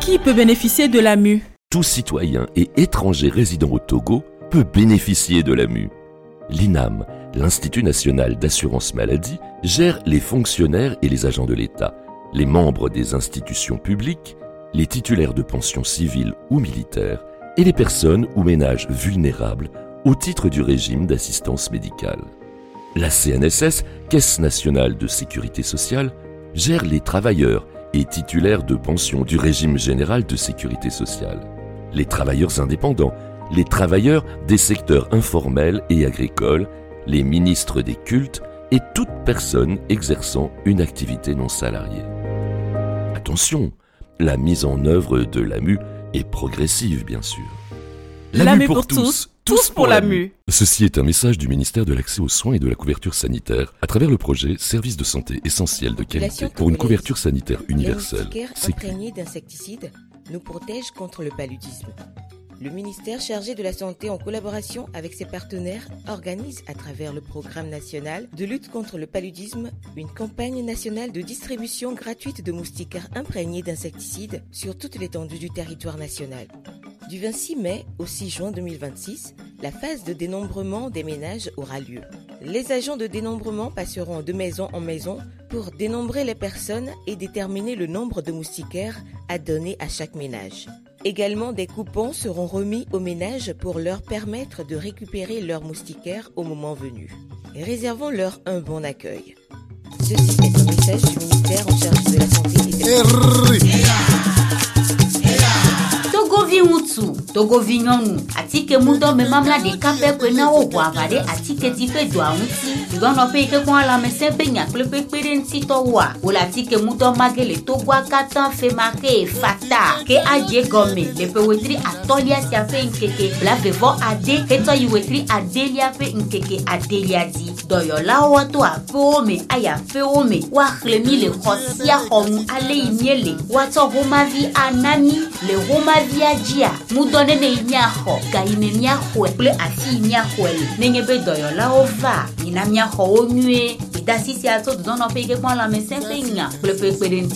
Qui peut bénéficier de l'AMU? Tout citoyen et étranger résidant au Togo peut bénéficier de l'AMU. L'INAM, l'Institut national d'assurance maladie, gère les fonctionnaires et les agents de l'État, les membres des institutions publiques, les titulaires de pensions civiles ou militaires et les personnes ou ménages vulnérables au titre du régime d'assistance médicale. La CNSS, Caisse nationale de sécurité sociale, gère les travailleurs et titulaires de pensions du régime général de sécurité sociale, les travailleurs indépendants, les travailleurs des secteurs informels et agricoles, les ministres des cultes et toute personne exerçant une activité non salariée. Attention, la mise en œuvre de l'AMU est progressive, bien sûr. L'AMU pour tous, tous pour l'AMU. Ceci est un message du ministère de l'Accès aux soins et de la couverture sanitaire à travers le projet Services de santé essentiels de qualité pour une couverture sanitaire universelle. Les moustiquaires imprégnés d'insecticides nous protègent contre le paludisme. Le ministère chargé de la Santé, en collaboration avec ses partenaires, organise à travers le programme national de lutte contre le paludisme une campagne nationale de distribution gratuite de moustiquaires imprégnés d'insecticides sur toute l'étendue du territoire national. Du 26 mai au 6 juin 2026, la phase de dénombrement des ménages aura lieu. Les agents de dénombrement passeront de maison en maison pour dénombrer les personnes et déterminer le nombre de moustiquaires à donner à chaque ménage. Également, des coupons seront remis aux ménages pour leur permettre de récupérer leurs moustiquaires au moment venu. Et réservons-leur un bon accueil. Ceci est un message du ministère en charge de la santé et de Togo vinyonu atike mudo me mamla de kape kwena wo gwavade atike tipe dwa unti igono pe ke kwa la mese benya klepe nti to wa ola atike mudo magele togo akatan fe marke fata ke aje gome le pe wetri atolia sia fe nkeke la bevo ade ke to yiwetri adelia fe nkeke adelia di doyo la woto apo me aya fe o me wa chlemi le khosia homu ale imiele wato homa vi anani le homa vi ajia mudone ne nyaho gaime nyaho ple afi nyaho nenye be doyo la ova ina nyaho onue idasisi ato dono peke kwa la mesenfe nya ple pe nti